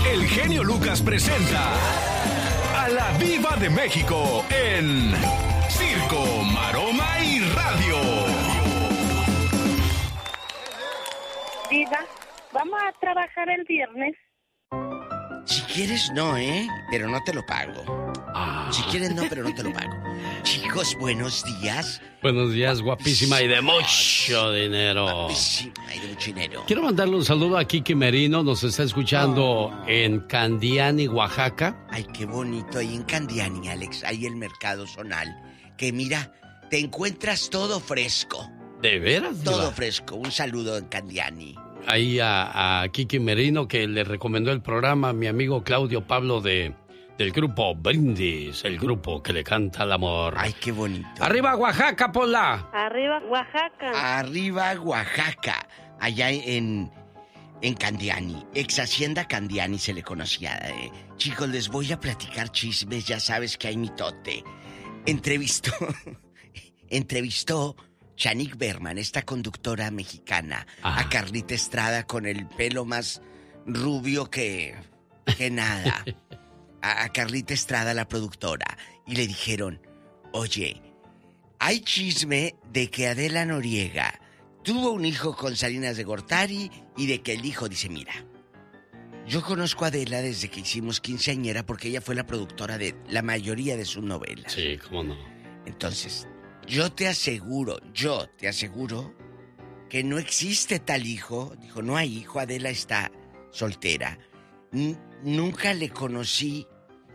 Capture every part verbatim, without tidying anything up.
el genio Lucas presenta a la Diva de México en Circo, Maroma y Radio. Diva, ¿vamos a trabajar el viernes? Si quieres, no, ¿eh? Pero no te lo pago. Ah. Si quieres, no, pero no te lo pago. Chicos, buenos días. Buenos días, guapísima y de mucho dinero. Guapísima y de mucho dinero. Quiero mandarle un saludo a Kiki Merino, nos está escuchando oh. en Candiani, Oaxaca. Ay, qué bonito, ahí en Candiani, Alex, ahí el mercado zonal. Que mira, te encuentras todo fresco. ¿De veras? Todo Diva? fresco, un saludo en Candiani. Ahí a, a Kiki Merino, que le recomendó el programa a mi amigo Claudio Pablo de... del grupo Brindis, el grupo que le canta al amor. Ay, qué bonito. ¡Arriba, Oaxaca, Pola! Arriba, Oaxaca. Arriba, Oaxaca. Allá en, en Candiani. Ex Hacienda Candiani se le conocía. Eh. Chicos, les voy a platicar chismes. Ya sabes que hay mitote. Entrevistó... entrevistó... Chanik Berman, esta conductora mexicana, ah. a Carlita Estrada con el pelo más rubio que... que nada. A Carlita Estrada, la productora, y le dijeron, oye, hay chisme de que Adela Noriega tuvo un hijo con Salinas de Gortari y de que el hijo dice, mira, yo conozco a Adela desde que hicimos quinceañera porque ella fue la productora de la mayoría de sus novelas. Sí, cómo no. Entonces, yo te aseguro, yo te aseguro que no existe tal hijo. Dijo, no hay hijo, Adela está soltera. N- nunca le conocí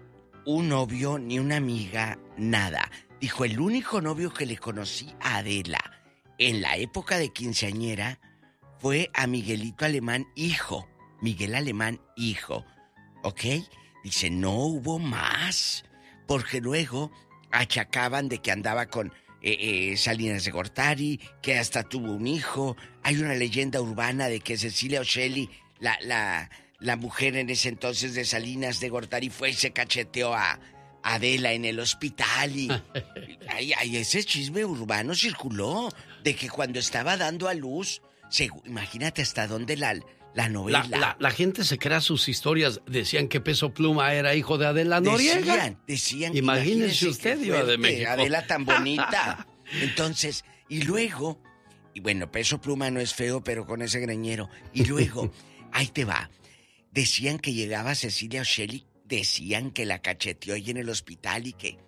un novio, ni una amiga, nada. Dijo, el único novio que le conocí a Adela en la época de quinceañera fue a Miguelito Alemán, hijo. Miguel Alemán, hijo. ¿Ok? Dice, no hubo más. Porque luego achacaban de que andaba con eh, eh, Salinas de Gortari, que hasta tuvo un hijo. Hay una leyenda urbana de que Cecilia Ocelli, la... la La mujer en ese entonces de Salinas de Gortari, fue y se cacheteó a Adela en el hospital y... ay, ay, ese chisme urbano circuló de que cuando estaba dando a luz... Se, imagínate hasta dónde la, la novela... La, la, la gente se crea sus historias. Decían que Peso Pluma era hijo de Adela Noriega. Decían, decían... Imagínese usted, Diva de México. Adela tan bonita. Entonces, y luego... Y bueno, Peso Pluma no es feo, pero con ese greñero. Y luego, ahí te va... Decían que llegaba Cecilia Ocelli, decían que la cacheteó ahí en el hospital y que...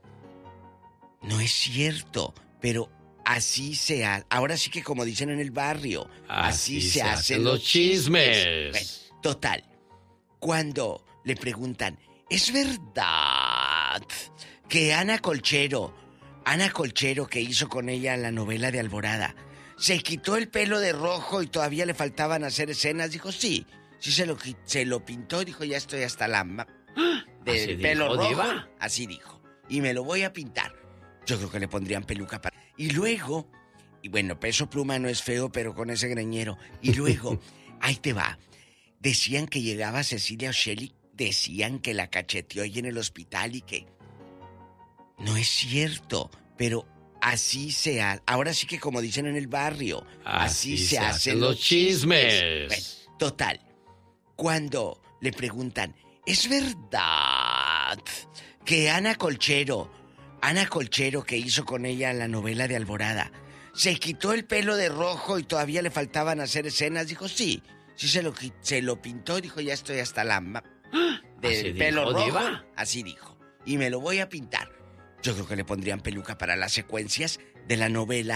No es cierto, pero así se hace. Ahora sí que como dicen en el barrio, así, así se, se hacen, hacen los chismes. chismes. Bueno, total, cuando le preguntan, ¿es verdad que Ana Colchero, Ana Colchero que hizo con ella la novela de Alborada, se quitó el pelo de rojo y todavía le faltaban hacer escenas? Dijo, sí. Sí se lo, se lo pintó, dijo, ya estoy hasta la... Ma- del pelo dijo, rojo. Diva. Así dijo. Y me lo voy a pintar. Yo creo que le pondrían peluca para... Y luego... Y bueno, Peso Pluma no es feo, pero con ese greñero. Y luego, ahí te va. Decían que llegaba Cecilia Ocelli, decían que la cacheteó ahí en el hospital y que... No es cierto, pero... Así se hace. Ahora sí que como dicen en el barrio, así, así se, se hacen, hacen los chismes. chismes. Bueno, total. Cuando le preguntan, ¿es verdad que Ana Colchero, Ana Colchero que hizo con ella la novela de Alborada, se quitó el pelo de rojo y todavía le faltaban hacer escenas? Dijo, sí, sí se lo, se lo pintó, dijo, ya estoy hasta la... Ma- del pelo dijo, rojo. Diva. Así dijo. Y me lo voy a pintar. Yo creo que le pondrían peluca para las secuencias de la novela